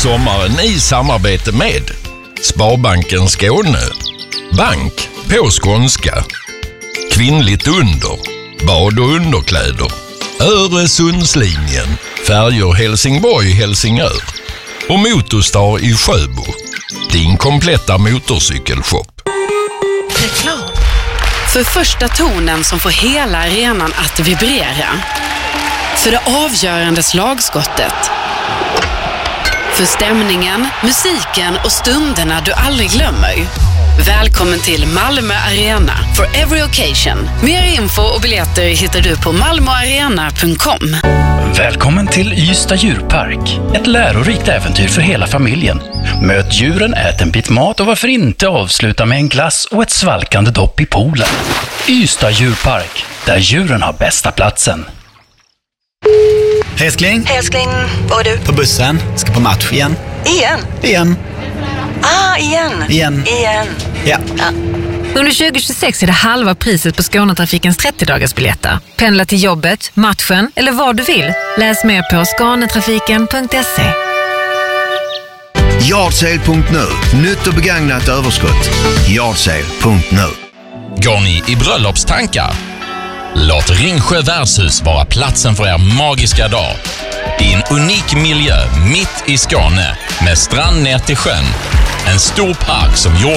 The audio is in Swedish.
sommaren i samarbete med Sparbanken Skåne, bank på skånska, kvinnligt under, bad- och underkläder, Öresundslinjen, färjor Helsingborg-Helsingör och Motorstar i Sjöbo, din kompletta motorcykelshop. Reklam. För första tonen som får hela arenan att vibrera. För det avgörande slagskottet. För stämningen, musiken och stunderna du aldrig glömmer. Välkommen till Malmö Arena for every occasion. Mer info och biljetter hittar du på malmoarena.com. Välkommen till Ystad djurpark. Ett lärorikt äventyr för hela familjen. Möt djuren, ät en bit mat och varför inte avsluta med en glass och ett svalkande dopp i poolen. Ystad djurpark, där djuren har bästa platsen. Älskling, vad är du? på bussen, ska på match igen. Igen. Igen. Ja. Under 2026 är det halva priset på Skånetrafikens 30-dagarsbiljetter. Pendla till jobbet, matchen eller vad du vill. Läs mer på skanetrafiken.se. Yardsale.nu. Nytt och begagnat överskott. Yardsale.nu. Går ni i bröllopstankar? Låt Ringsjö värdshus vara platsen för er magiska dag. I en unik miljö mitt i Skåne med strand ner till sjön. En stor park som